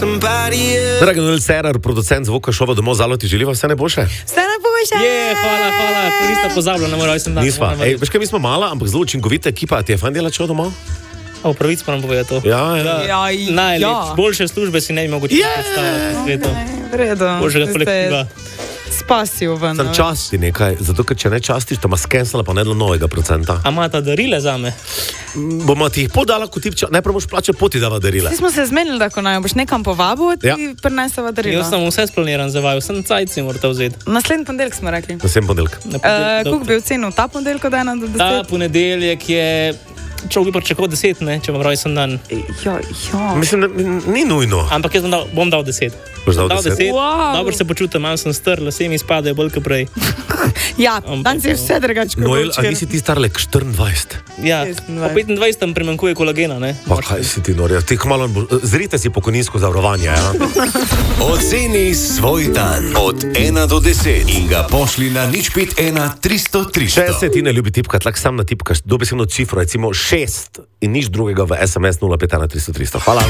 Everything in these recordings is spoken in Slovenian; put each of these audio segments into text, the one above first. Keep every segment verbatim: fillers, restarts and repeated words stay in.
Dragan Noel Cerar, producent zvuka šova Domov Zalo, ti želiva vse najboljše? Vse najboljše! Je, hvala, hvala, korista pozabila na moj rojsten dan. Nisva. Ej, veš kaj, mi smo mala, ampak zelo učinkovita ekipa. Ti je fajn delati šov domov? O, pravic pa nam poveda to. Ja, ja. Ja, Najlepš, ja. boljše službe si ne bi mogoče Yeah. predstavljati na svetu. V redu. Boljšega kolektiva. Spasil ven. Sem časti nekaj, zato ker če ne častiš, to ima skensala pa nedlo novega procenta. A ima ta darile zame? Bomo ti jih podala kot tipča, najprej boš plačal, poti dava darila. Vsi smo se zmenili, da ko naj boš nekam povabil, ti Ja. prineseva darila. Jaz sem vse splaniran za vaju, sem cajci morate vzeti. Naslednji ponedeljek smo rekli. Naslednji ponedeljek. Na Uh, ponedeljek- Koliko bi ocenil ta ponedeljek od ena do Ta deset? ponedeljek je, človek bi pričakoval deset, ne, če imam rojsten dan. Ja, ja. Mislim, da ni nujno. Ampak jaz bom dal, bom dal deset. Boš dal deset? Wow. Dobro se počutim, malo sem strl, vse mi spadajo bolj kot prej. Ja, Ampak- danes je vse drugače. kot Noel, a včeraj. nisi ti star le štiriindvajset? Ja, šestindvajset. po petindvajsetem primanjkuje kolagena, ne? Pa kaj si ti norja? Ti kmalo, bo- zrite si pokojninsko zavarovanje, ja? Oceni svoj dan od ena do deset in ga pošli na nič pet ena tristo tristo. Če se ti ne ljubi tipka, tlak sam na tipkaš dobesedno cifro, recimo šest in nič drugega v es em es nula pet ena tristo tristo. Hvala.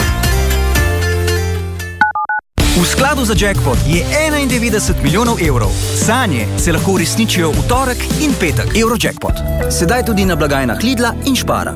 V skladu za jackpot je enaindevetdeset milijonov evrov. Sanje se lahko uresničijo v torek in petek. Eurojackpot. Sedaj tudi na blagajnah Lidla in Špara.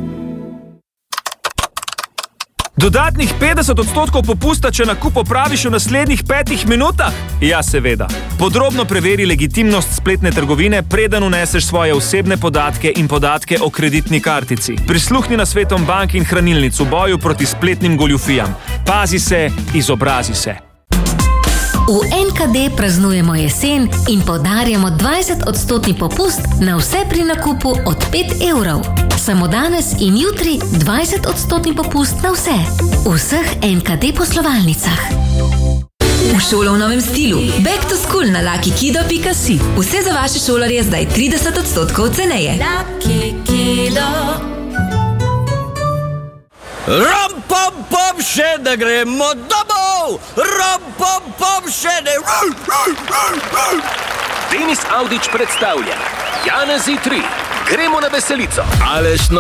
Dodatnih petdeset odstotkov popusta, če nakup opraviš v naslednjih petih minutah? Ja, seveda. Podrobno preveri legitimnost spletne trgovine, preden uneseš svoje osebne podatke in podatke o kreditni kartici. Prisluhni nasvetom bank in hranilnic v boju proti spletnim goljufijam. Pazi se, izobrazi se. V en ka de praznujemo jesen in podarjamo dvajset odstotni popust na vse pri nakupu od pet evrov. Samo danes in jutri dvajset odstotni popust na vse. V vseh en ka de poslovalnicah. V šolo v novem stilu. Back to school na lucky kido pika si. Vse za vaše šolarje zdaj trideset odstotkov ceneje. Lucky Kido. Rom, pom, pom, še ne gremo domov! Rom, pom, pom, še ne... Denis Avdić predstavlja Janezi tri. Gremo na veselico. Aleš no